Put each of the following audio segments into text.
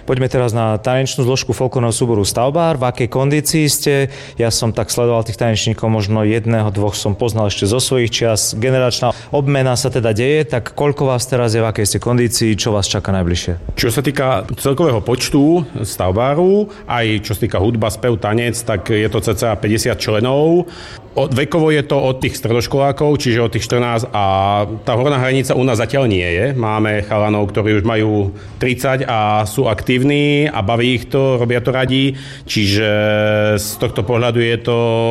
Poďme teraz na tanečnú zložku folklórneho súboru Stavbár. V akej kondícii ste? Ja som tak sledoval tých tanečníkov, možno jedného, dvoch som poznal ešte zo svojich čias. Generačná obmena sa teda deje, tak koľko vás teraz je, v akej ste kondícii, čo vás čaká najbližšie? Čo sa týka celkového počtu Stavbáru, aj čo sa týka hudba, spev, tanec, tak je to cca 50 členov. Vekovo je to od tých stredoškolákov, čiže od tých 14 a tá horná hranica u nás zatiaľ nie je. Máme chalanov, ktorí už majú 30 a sú aktívni a baví ich to, robia to radi, čiže z tohto pohľadu je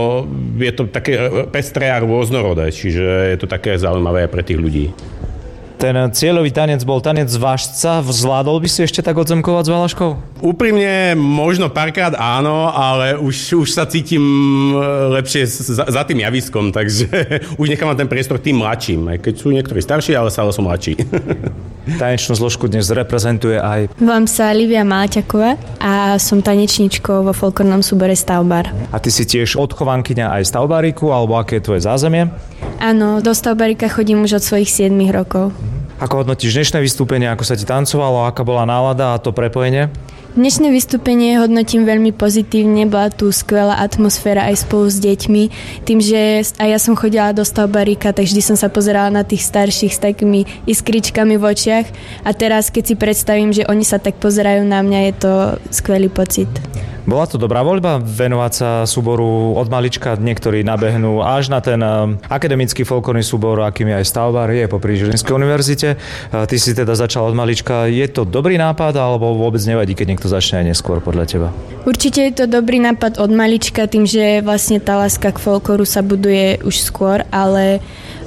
to také pestré a rôznorodé, čiže je to také zaujímavé pre tých ľudí. Ten cieľový tanec bol tanec vážca. Zvládol by si ešte tak odzemkovať s Valaškou? Úprimne, možno párkrát áno, ale už sa cítim lepšie za tým javiskom, takže už nechávam ten priestor tým mladším, aj keď sú niektorí starší, ale stále som mladší. Tanečnú zložku dnes reprezentuje aj... Volám sa Lívia Malaťaková a som tanečníčkou vo folklórnom súbore Stavbár. A ty si tiež odchovankyňa aj Stavbáriku, alebo aké je tvoje zázemie? Áno, do Stavbárika chodím už od svojich 7 rokov. Ako hodnotíš dnešné vystúpenie, ako sa ti tancovalo, aká bola nálada a to prepojenie? Dnešné vystúpenie hodnotím veľmi pozitívne, bola tu skvelá atmosféra aj spolu s deťmi. Tým, že aj ja som chodila do Stavbárika, tak vždy som sa pozerala na tých starších s takými iskričkami v očiach a teraz, keď si predstavím, že oni sa tak pozerajú na mňa, je to skvelý pocit. Bola to dobrá voľba venovať sa súboru od malička? Niektorí nabehnú až na ten akademický folklórny súbor, akým je aj Stavbár, je popri Žilinskej univerzite. Ty si teda začal od malička. Je to dobrý nápad, alebo vôbec nevadí, keď niekto začne aj neskôr podľa teba? Určite je to dobrý nápad od malička, tým, že vlastne tá láska k folklóru sa buduje už skôr, ale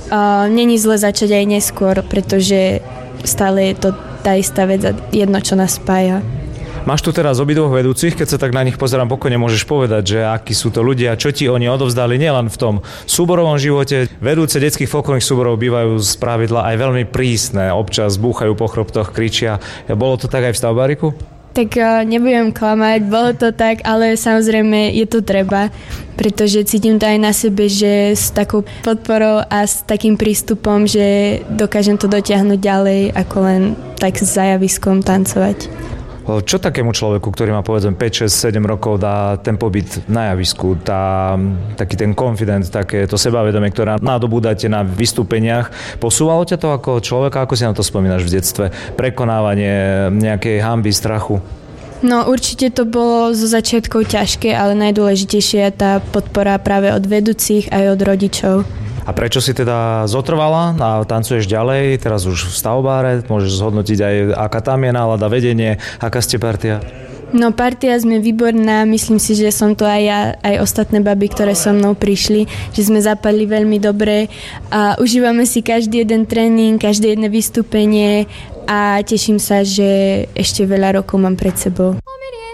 není zle začať aj neskôr, pretože stále je to tá istá vec a jedno, čo nás spája. Máš tu teraz obidvoch vedúcich, keď sa tak na nich pozerám pokojne, môžeš povedať, že akí sú to ľudia, čo ti oni odovzdali nielen v tom súborovom živote. Vedúce detských folklórnych súborov bývajú spravidla aj veľmi prísne, občas búchajú po chrbtoch, kričia. Bolo to tak aj v Stavbáriku? Tak nebudem klamať, bolo to tak, ale samozrejme je to treba, pretože cítim to aj na sebe, že s takou podporou a s takým prístupom, že dokážem to dotiahnuť ďalej, ako len tak s javiskom tancovať. Čo takému človeku, ktorý má povedzme 5, 6, 7 rokov, dá ten pobyt na javisku, taký ten confident, také to sebavedomie, ktoré nadobúdate na vystúpeniach? Posúvalo ťa to ako človeka? Ako si na to spomínaš v detstve? Prekonávanie nejakej hanby, strachu? No určite to bolo zo začiatkov ťažké, ale najdôležitejšia je tá podpora práve od vedúcich aj od rodičov. A prečo si teda zotrvala a tancuješ ďalej, teraz už v Stavbáre, môžeš zhodnotiť aj aká tam je nálada, vedenie, aká ste partia? No partia sme výborná, myslím si, že som to aj ja, aj ostatné baby, ktoré so mnou prišli, že sme zapadli veľmi dobre a užívame si každý jeden tréning, každé jedno vystúpenie a teším sa, že ešte veľa rokov mám pred sebou.